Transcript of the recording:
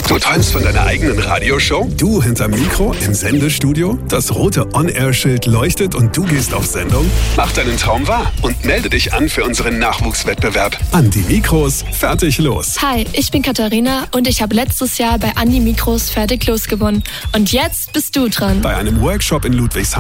Du träumst von deiner eigenen Radioshow? Du hinterm Mikro im Sendestudio? Das rote On-Air-Schild leuchtet und du gehst auf Sendung? Mach deinen Traum wahr und melde dich an für unseren Nachwuchswettbewerb. An die Mikros, fertig, los. Hi, ich bin Katharina und ich habe letztes Jahr bei Andi Mikros fertig los gewonnen. Und jetzt bist du dran. Bei einem Workshop in Ludwigshafen